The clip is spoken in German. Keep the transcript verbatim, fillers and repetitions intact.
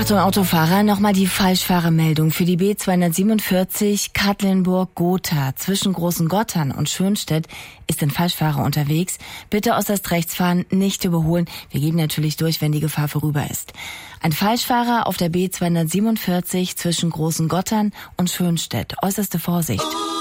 Achtung, Autofahrer, nochmal die Falschfahrermeldung. Für die B zweihundertsiebenundvierzig Katlenburg-Gotha zwischen Großen Gottern und Schönstedt ist ein Falschfahrer unterwegs. Bitte äußerst rechts fahren, nicht überholen. Wir geben natürlich durch, wenn die Gefahr vorüber ist. Ein Falschfahrer auf der B zweihundertsiebenundvierzig zwischen Großen Gottern und Schönstedt. Äußerste Vorsicht.